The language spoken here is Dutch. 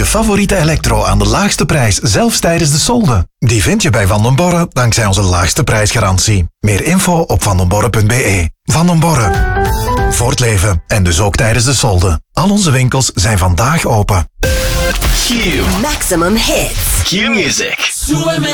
Je favoriete elektro aan de laagste prijs, zelfs tijdens de solde. Die vind je bij Van den Borre dankzij onze laagste prijsgarantie. Meer info op vandenborre.be. Van den Borre. Voor het leven en dus ook tijdens de solde. Al onze winkels zijn vandaag open. Q. Maximum hits. Q Music. Súbeme